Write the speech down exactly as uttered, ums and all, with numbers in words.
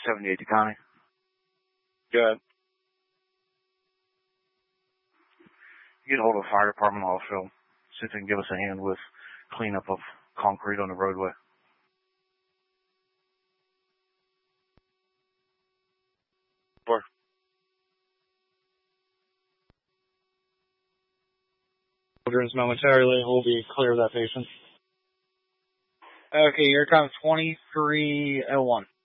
seventy-eight to Connie. Good. Get a hold of the fire department also. See if they can give us a hand with cleanup of concrete on the roadway. Four. Children's momentarily will be clear of that patient. Okay, here comes twenty-three oh one.